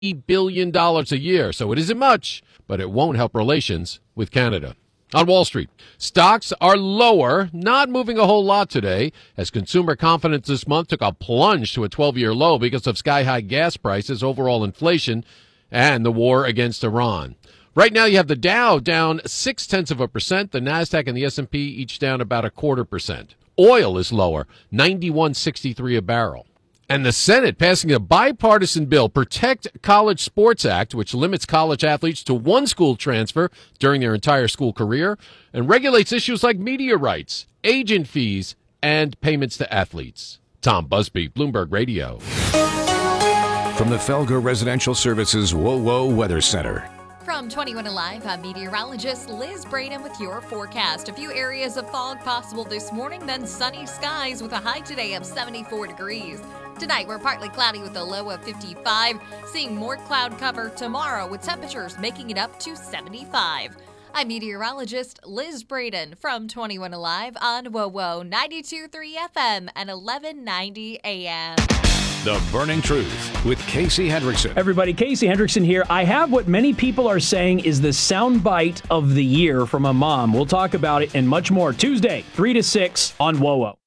billion a year. So it isn't much, but it won't help relations with Canada. On Wall Street, stocks are lower, not moving a whole lot today, as consumer confidence this month took a plunge to a 12-year low because of sky-high gas prices, overall inflation, and the war against Iran. Right now, you have the Dow down 0.6%, the NASDAQ and the S&P each down about 0.25%. Oil is lower, $91.63 a barrel. And the Senate passing a bipartisan bill, Protect College Sports Act, which limits college athletes to one school transfer during their entire school career and regulates issues like media rights, agent fees, and payments to athletes. Tom Busby, Bloomberg Radio. From the Felger Residential Services WoWo Weather Center. From 21 Alive, I'm meteorologist Liz Braden with your forecast. A few areas of fog possible this morning, then sunny skies with a high today of 74 degrees. Tonight, we're partly cloudy with a low of 55, seeing more cloud cover tomorrow with temperatures making it up to 75. I'm meteorologist Liz Braden from 21 Alive on WoWo 92.3 FM and 1190 AM. The Burning Truth with Casey Hendrickson. Everybody, Casey Hendrickson here. I have what many people are saying is the soundbite of the year from a mom. We'll talk about it and much more Tuesday, 3 to 6 on WoWo.